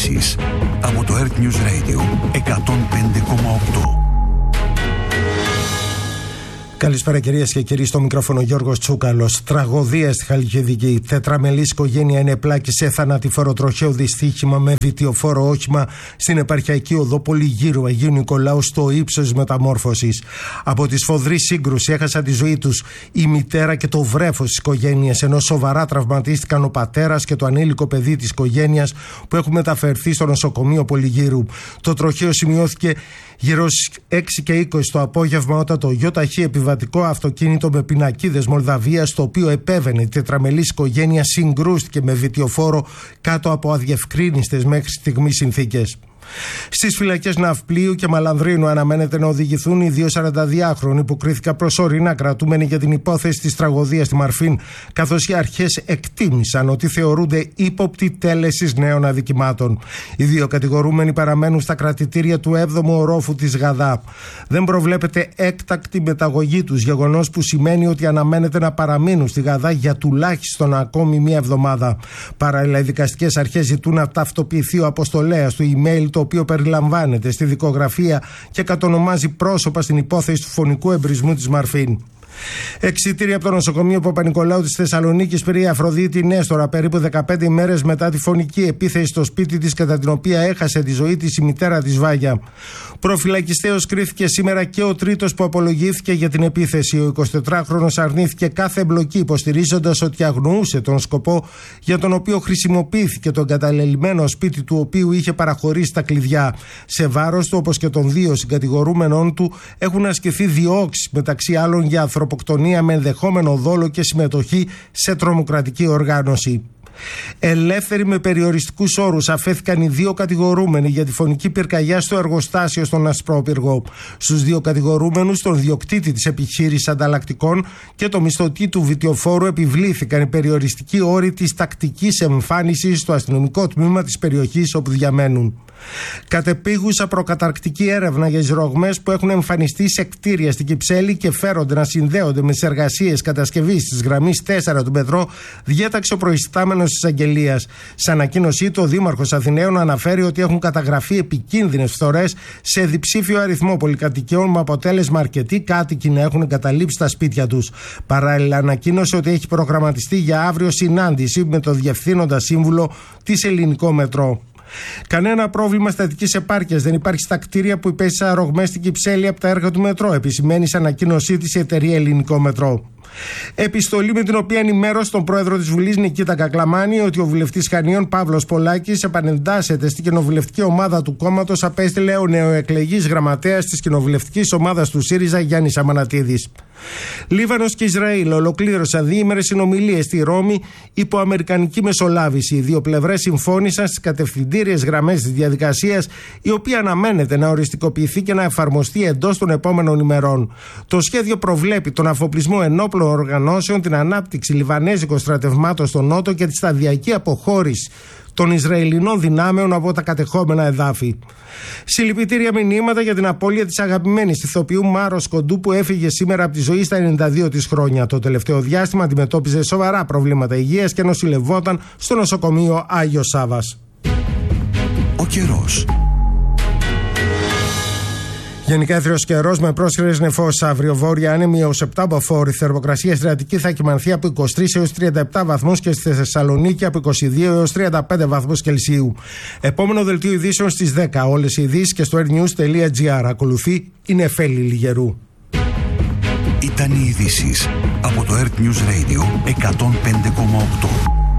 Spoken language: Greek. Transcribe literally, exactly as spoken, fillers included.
ειδήσεις από το Earth News Radio εκατόν πέντε κόμμα οκτώ. Καλησπέρα κυρίες και κύριοι, στο μικρόφωνο Γιώργος Τσούκαλος. Τραγωδία στη Χαλκιδική. Τετραμελής οικογένεια ενεπλάκη σε θανατηφόρο τροχαίο δυστύχημα με βιτιοφόρο όχημα στην επαρχιακή οδό Πολυγύρου Αγίου Νικολάου στο ύψος της μεταμόρφωσης. Από τη σφοδρή σύγκρουση έχασαν τη ζωή τους η μητέρα και το βρέφος της οικογένειας, ενώ σοβαρά τραυματίστηκαν ο πατέρας και το ανήλικο παιδί της οικογένειας που έχουν μεταφερθεί στο νοσοκομείο Πολυγύρου. Το τροχαίο σημειώθηκε γύρω στις έξι και είκοσι το απόγευμα, όταν το γιοταχή επιβατικό αυτοκίνητο με πινακίδες Μολδαβίας, το οποίο επέβαινε η τετραμελής οικογένεια, συγκρούστηκε με βιτιοφόρο κάτω από αδιευκρίνιστες μέχρι στιγμής συνθήκες. Στις φυλακές Ναυπλίου και Μαλανδρίνου αναμένεται να οδηγηθούν οι δύο σαρανταδυάχρονοι που κρίθηκαν προσωρινά κρατούμενοι για την υπόθεση της τραγωδίας στη Μαρφίν, καθώς οι αρχές εκτίμησαν ότι θεωρούνται ύποπτοι τέλεσης νέων αδικημάτων. Οι δύο κατηγορούμενοι παραμένουν στα κρατητήρια του έβδομου ορόφου της Γαδά. Δεν προβλέπεται έκτακτη μεταγωγή τους, γεγονός που σημαίνει ότι αναμένεται να παραμείνουν στη Γαδά για τουλάχιστον ακόμη μία εβδομάδα. Παράλληλα, οι δικαστικές αρχές ζητούν να ταυτοποιηθεί ο αποστολέας του email, το οποίο περιλαμβάνεται στη δικογραφία και κατονομάζει πρόσωπα στην υπόθεση του φωνικού εμπρισμού της Μαρφίν. Εξιτήρια από το νοσοκομείο Παπα-Νικολάου της Θεσσαλονίκης πήρε η Αφροδίτη Νέστορα περίπου δεκαπέντε ημέρες μετά τη φωνική επίθεση στο σπίτι της, κατά την οποία έχασε τη ζωή της η μητέρα της Βάγια. Προφυλακιστέως κρίθηκε σήμερα και ο τρίτος που απολογήθηκε για την επίθεση. Ο εικοσιτετράχρονος αρνήθηκε κάθε εμπλοκή, υποστηρίζοντας ότι αγνοούσε τον σκοπό για τον οποίο χρησιμοποιήθηκε το εγκαταλελειμμένο σπίτι του, οποίου είχε παραχωρήσει τα κλειδιά. Σε βάρος του, όπως και των δύο συγκατηγορούμενων του, έχουν ασκηθεί διώξεις, μεταξύ άλλων για ανθρωποκτονία με ενδεχόμενο δόλο και συμμετοχή σε τρομοκρατική οργάνωση. Ελεύθεροι με περιοριστικούς όρους αφέθηκαν οι δύο κατηγορούμενοι για τη φωνική πυρκαγιά στο εργοστάσιο στον Ασπρόπυργο. Στους δύο κατηγορούμενους, τον διοκτήτη της επιχείρησης ανταλλακτικών και το μισθωτή του βιτιοφόρου, επιβλήθηκαν οι περιοριστικοί όροι της τακτικής εμφάνισης στο αστυνομικό τμήμα της περιοχής όπου διαμένουν. Κατεπίγουσα προκαταρκτική έρευνα για τις ρογμές που έχουν εμφανιστεί σε κτίρια στην Κυψέλη και φέρονται να συνδέονται με τις εργασίες κατασκευής της γραμμής τέσσερα του μετρό, διέταξε ο προϊστάμενος της εισαγγελίας. Σε ανακοίνωσή του, ο Δήμαρχος Αθηναίων αναφέρει ότι έχουν καταγραφεί επικίνδυνες φθορές σε διψήφιο αριθμό πολυκατοικιών, με αποτέλεσμα αρκετοί κάτοικοι να έχουν εγκαταλείψει τα σπίτια τους. Παράλληλα, ανακοίνωσε ότι έχει προγραμματιστεί για αύριο συνάντηση με το Διευθύνοντα Σύμβουλο της Ελληνικό Μετρό. Κανένα πρόβλημα στατικής επάρκειας δεν υπάρχει στα κτίρια που υπέστησαν ρογμές στην Κυψέλη από τα έργα του μετρό, επισημαίνει σε ανακοίνωσή της η εταιρεία Ελληνικό Μετρό. Επιστολή με την οποία ενημέρωσε τον πρόεδρο της Βουλής Νικήτα Κακλαμάνη ότι ο βουλευτής Χανίων Παύλος Πολάκης επανεντάσσεται στην κοινοβουλευτική ομάδα του κόμματος, απέστειλε ο νεοεκλεγής γραμματέας της κοινοβουλευτικής ομάδας του ΣΥΡΙΖΑ Γιάννης Αμανατίδης. Λίβανος και Ισραήλ ολοκλήρωσαν διήμερες συνομιλίες στη Ρώμη υπό αμερικανική μεσολάβηση. Οι δύο πλευρές συμφώνησαν στις κατευθυντήριες γραμμές της διαδικασίας, η οποία αναμένεται να οριστικοποιηθεί και να εφαρμοστεί εντός των επόμενων ημερών. Το σχέδιο προβλέπει τον αφοπλισμό ενόπλων οργανώσεων, την ανάπτυξη λιβανέζικων στρατευμάτων στο νότο και τη σταδιακή αποχώρηση των Ισραηλινών δυνάμεων από τα κατεχόμενα εδάφη. Συλληπιτήρια μηνύματα για την απώλεια της αγαπημένης ηθοποιού Μάρος Κοντού, που έφυγε σήμερα από τη ζωή στα ενενήντα δύο της χρόνια. Το τελευταίο διάστημα αντιμετώπιζε σοβαρά προβλήματα υγείας και νοσηλευόταν στο νοσοκομείο Άγιος Σάββας. Ο καιρός. Γενικά έθριος καιρός με πρόσχερες νεφώσεις αύριο. Βόρεια άνεμη έως επτά μποφόρ. Η θερμοκρασία στην Αττική θα κυμανθεί από είκοσι τρεις έως τριάντα επτά βαθμούς και στη Θεσσαλονίκη από είκοσι δύο έως τριάντα πέντε βαθμούς Κελσίου. Επόμενο δελτίο ειδήσεων στις δέκα. Όλες οι ειδήσεις και στο airnews τελεία gr. Ακολουθεί η Νεφέλη Λιγερού. Ήταν οι ειδήσεις από το Earth News Radio εκατόν πέντε κόμμα οκτώ.